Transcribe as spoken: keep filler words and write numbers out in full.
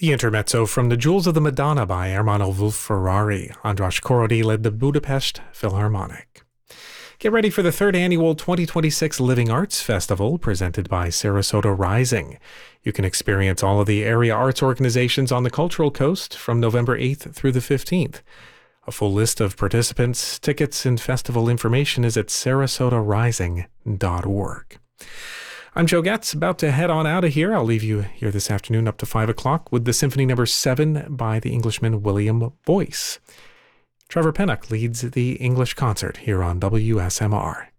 The intermezzo from The Jewels of the Madonna by Ermanno Wolf-Ferrari. Andras Korody led the Budapest Philharmonic. Get ready for the third annual twenty twenty-six Living Arts Festival presented by Sarasota Rising. You can experience all of the area arts organizations on the Cultural Coast from November eighth through the fifteenth. A full list of participants, tickets, and festival information is at sarasota rising dot org. I'm Joe Getz, about to head on out of here. I'll leave you here this afternoon up to five o'clock with the Symphony Number seven by the Englishman William Boyce. Trevor Pennock leads the English concert here on W S M R.